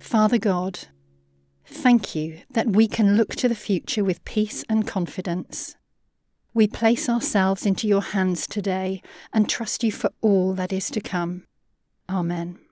Father God, thank you that we can look to the future with peace and confidence. We place ourselves into your hands today and trust you for all that is to come. Amen.